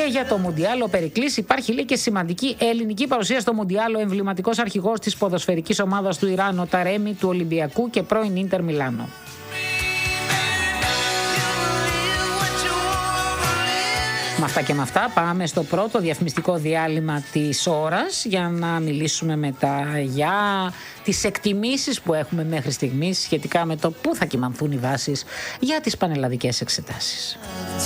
Και για το Μουντιάλ ο Περικλής υπάρχει, λέει, και σημαντική ελληνική παρουσία στο Μουντιάλ. Ο εμβληματικός αρχηγός της ποδοσφαιρικής ομάδας του Ιράν, ο Ταρέμι, του Ολυμπιακού και πρώην Ίντερ Μιλάνο. Με αυτά και με αυτά πάμε στο πρώτο διαφημιστικό διάλειμμα της ώρας για να μιλήσουμε μετά για τις εκτιμήσεις που έχουμε μέχρι στιγμής σχετικά με το πού θα κυμανθούν οι βάσεις για τις πανελλαδικές εξετάσεις.